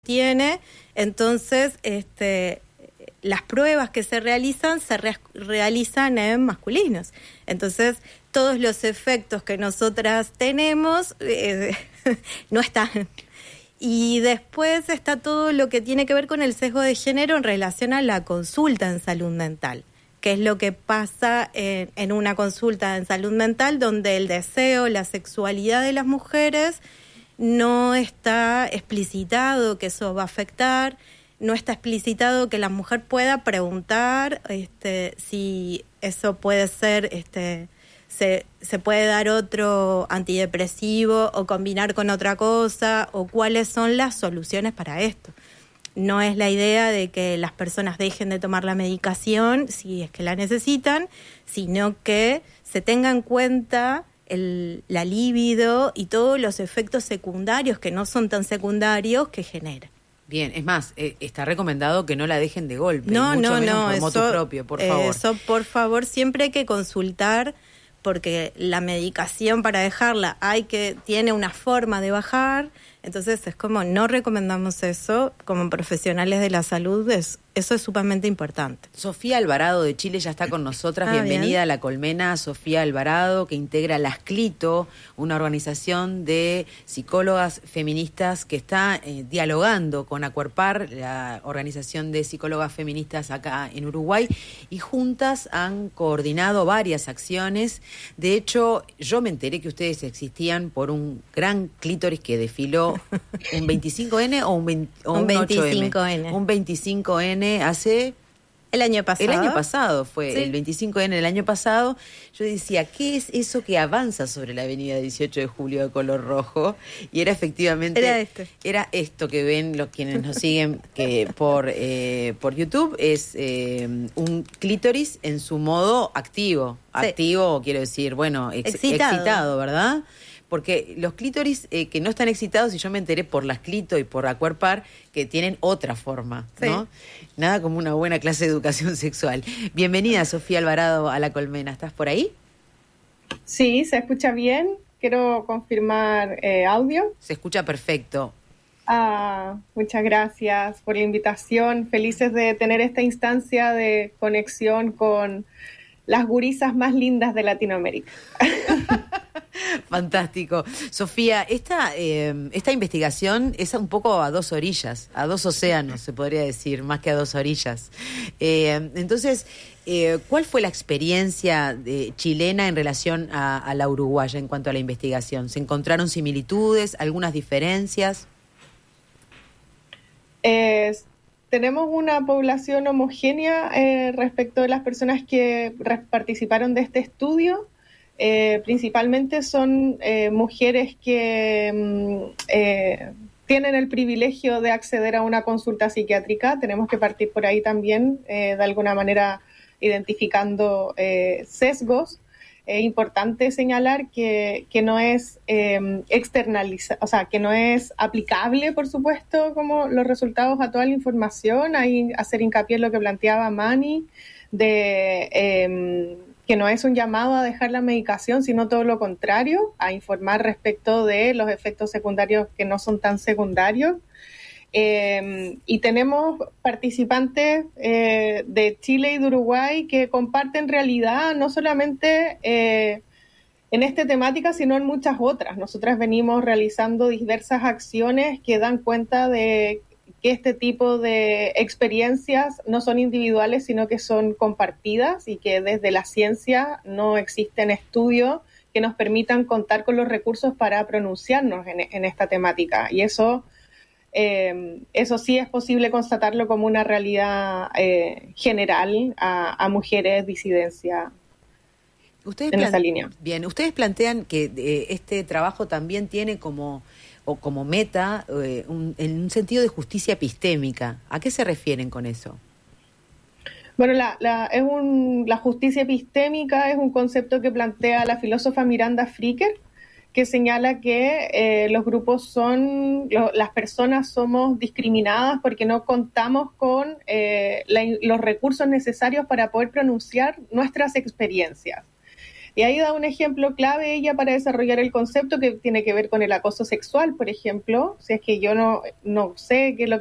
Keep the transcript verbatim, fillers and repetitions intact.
tiene, entonces este, las pruebas que se realizan se re- realizan en masculinos. Entonces, todos los efectos que nosotras tenemos eh, no están. Y después está todo lo que tiene que ver con el sesgo de género en relación a la consulta en salud mental, que es lo que pasa en, en una consulta en salud mental donde el deseo, la sexualidad de las mujeres no está explicitado que eso va a afectar, no está explicitado que la mujer pueda preguntar este, si eso puede ser, este, se, se puede dar otro antidepresivo o combinar con otra cosa, o cuáles son las soluciones para esto. No es la idea de que las personas dejen de tomar la medicación si es que la necesitan, sino que se tenga en cuenta el, la libido y todos los efectos secundarios, que no son tan secundarios, que genera. Bien, es más, eh, está recomendado que no la dejen de golpe, no, mucho no, menos no, por eso, motu propio, por favor. Eso, por favor, siempre hay que consultar, porque la medicación para dejarla hay que tiene una forma de bajar. Entonces es como, no recomendamos eso como profesionales de la salud, es, eso es sumamente importante. Sofía Alvarado de Chile ya está con nosotras, ah, bienvenida bien. a La Colmena. Sofía Alvarado, que integra la Asclito, una organización de psicólogas feministas que está eh, dialogando con Acuerpar, la organización de psicólogas feministas acá en Uruguay, y juntas han coordinado varias acciones. De hecho, yo me enteré que ustedes existían por un gran clítoris que desfiló un veinticinco ene o un, veinte, o un, un veinticinco ene. Un veinticinco ene hace... El año pasado. El año pasado fue, sí. El veinticinco ene del año pasado. Yo decía, ¿qué es eso que avanza sobre la avenida dieciocho de julio de color rojo? Y era efectivamente... Era este. Era esto que ven los quienes nos siguen que por, eh, por YouTube. Es eh, un clítoris en su modo activo. Sí. Activo, quiero decir, bueno, ex, excitado. excitado, ¿verdad? Porque los clítoris eh, que no están excitados, y yo me enteré por las Clito y por Acuerpar, que tienen otra forma, ¿no? Sí. Nada como una buena clase de educación sexual. Bienvenida, Sofía Alvarado, a La Colmena. ¿Estás por ahí? Sí, se escucha bien. Quiero confirmar eh, audio. Se escucha perfecto. Ah, muchas gracias por la invitación. Felices de tener esta instancia de conexión con las gurisas más lindas de Latinoamérica. Fantástico. Sofía, esta, eh, esta investigación es un poco a dos orillas, a dos océanos, se podría decir, más que a dos orillas. Eh, entonces, eh, ¿cuál fue la experiencia de, chilena en relación a, a la uruguaya en cuanto a la investigación? ¿Se encontraron similitudes, algunas diferencias? Eh, tenemos una población homogénea eh, respecto de las personas que re- participaron de este estudio. Eh, principalmente son eh, mujeres que mm, eh, tienen el privilegio de acceder a una consulta psiquiátrica. Tenemos que partir por ahí también, eh, de alguna manera identificando eh, sesgos. Es importante señalar que, que no es eh, externaliza, o sea, que no es aplicable, por supuesto, como los resultados a toda la información. Hay hacer hincapié en lo que planteaba Mani, de... Eh, que no es un llamado a dejar la medicación, sino todo lo contrario, a informar respecto de los efectos secundarios que no son tan secundarios. Eh, y tenemos participantes eh, de Chile y de Uruguay que comparten realidad no solamente eh, en esta temática, sino en muchas otras. Nosotras venimos realizando diversas acciones que dan cuenta de que este tipo de experiencias no son individuales, sino que son compartidas, y que desde la ciencia no existen estudios que nos permitan contar con los recursos para pronunciarnos en, en esta temática. Y eso, eh, eso sí es posible constatarlo como una realidad eh, general a, a mujeres disidencia. Ustedes en plan- esa línea. Bien, ustedes plantean que eh, este trabajo también tiene como... o como meta, eh, un, en un sentido de justicia epistémica. ¿A qué se refieren con eso? Bueno, la, la, es un, la justicia epistémica es un concepto que plantea la filósofa Miranda Fricker, que señala que eh, los grupos son, lo, las personas somos discriminadas porque no contamos con eh, la, los recursos necesarios para poder pronunciar nuestras experiencias. Y ahí da un ejemplo clave ella para desarrollar el concepto que tiene que ver con el acoso sexual, por ejemplo. Si es que yo no, no sé qué es lo